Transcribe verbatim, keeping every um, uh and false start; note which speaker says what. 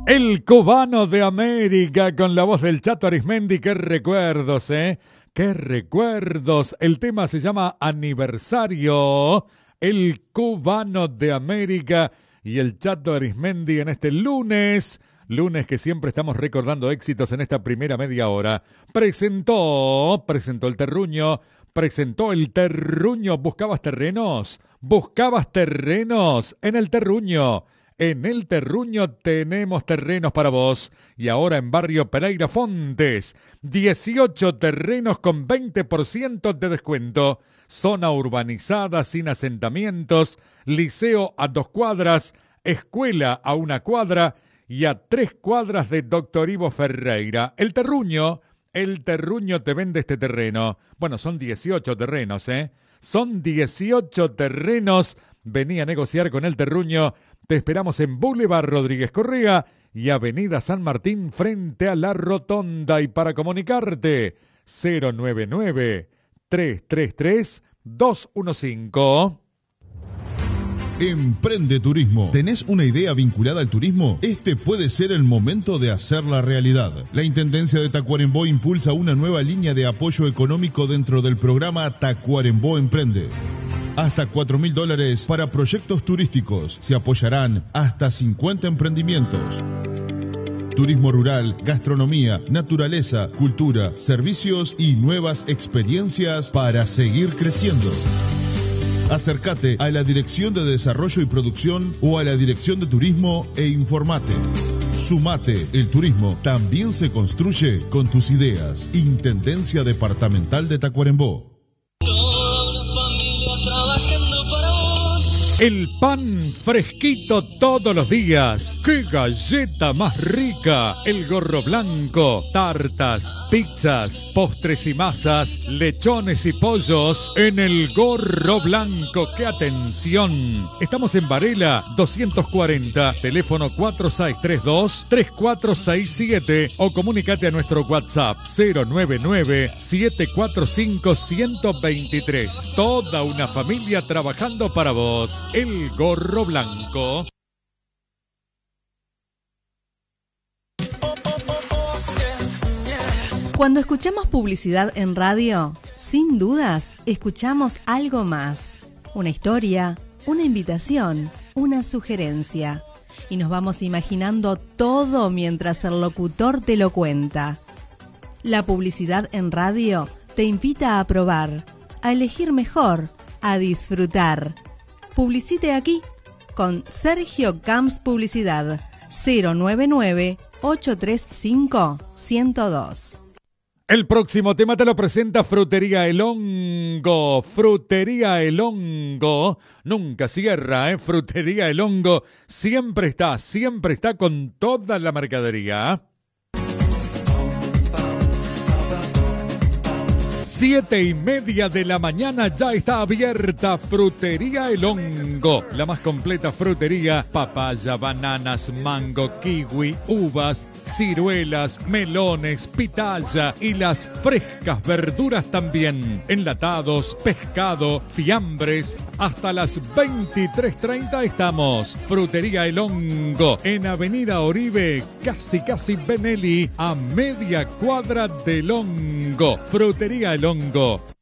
Speaker 1: El cubano de América con la voz del Chato Arismendi. Qué recuerdos, ¿eh? Qué recuerdos. El tema se llama Aniversario. El cubano de América y el Chato Arismendi en este lunes. Lunes que siempre estamos recordando éxitos en esta primera media hora. Presentó, presentó el terruño, presentó el terruño. ¿Buscabas terrenos? ¿Buscabas terrenos en el terruño? En el terruño tenemos terrenos para vos. Y ahora en Barrio Pereira Fontes, dieciocho terrenos con veinte por ciento de descuento. Zona urbanizada sin asentamientos, liceo a dos cuadras, escuela a una cuadra y a tres cuadras de Doctor Ivo Ferreira. El terruño, el terruño te vende este terreno. Bueno, son dieciocho terrenos, ¿eh? Son dieciocho terrenos. Vení a negociar con el terruño. Te esperamos en Boulevard Rodríguez Correa y Avenida San Martín frente a la Rotonda. Y para comunicarte, cero nueve nueve, tres tres tres, dos uno cinco.
Speaker 2: Emprende Turismo. ¿Tenés una idea vinculada al turismo? Este puede ser el momento de hacerla realidad. La Intendencia de Tacuarembó impulsa una nueva línea de apoyo económico dentro del programa Tacuarembó Emprende. Hasta cuatro mil dólares para proyectos turísticos. Se apoyarán hasta cincuenta emprendimientos. Turismo rural, gastronomía, naturaleza, cultura, servicios y nuevas experiencias para seguir creciendo. Acércate a la Dirección de Desarrollo y Producción o a la Dirección de Turismo e informate. Sumate, el turismo también se construye con tus ideas. Intendencia Departamental de Tacuarembó.
Speaker 1: El pan fresquito todos los días. ¡Qué galleta más rica! El gorro blanco, tartas, pizzas, postres y masas, lechones y pollos en el gorro blanco. ¡Qué atención! Estamos en Varela doscientos cuarenta, teléfono cuatro seis tres dos, tres cuatro seis siete o comunícate a nuestro WhatsApp cero nueve nueve, siete cuatro cinco, uno cero dos tres. Toda una familia trabajando para vos. El gorro blanco.
Speaker 3: Cuando escuchamos publicidad en radio, sin dudas, escuchamos algo más. Una historia, una invitación, una sugerencia. Y nos vamos imaginando todo mientras el locutor te lo cuenta. La publicidad en radio te invita a probar, a elegir mejor, a disfrutar. Publicite aquí con Sergio Camps Publicidad cero nueve nueve, ocho tres cinco, uno cero dos.
Speaker 1: El próximo tema te lo presenta Frutería El Hongo. Frutería El Hongo nunca cierra, ¿eh? Frutería El Hongo siempre está, siempre está con toda la mercadería. Siete y media de la mañana ya está abierta Frutería El Hongo, la más completa frutería: papaya, bananas, mango, kiwi, uvas, ciruelas, melones, pitaya y las frescas verduras también. Enlatados, pescado, fiambres. Hasta las veintitrés treinta estamos. Frutería El Hongo en Avenida Oribe, casi casi Benelli, a media cuadra del Hongo. Frutería El Hongo.